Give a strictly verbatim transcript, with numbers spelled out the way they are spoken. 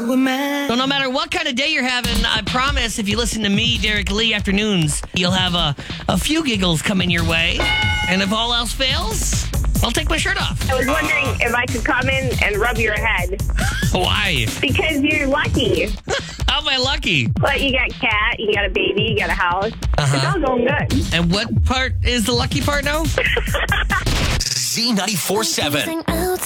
So no matter what kind of day you're having, I promise if you listen to me, Derek Lee, afternoons, you'll have a, a few giggles coming your way. And if all else fails, I'll take my shirt off. I was wondering if I could come in and rub your head. Why? Because you're lucky. How am I lucky? Well, you got a cat, you got a baby, you got a house. Uh-huh. It's all going good. And what part is the lucky part now? Z ninety-four seven.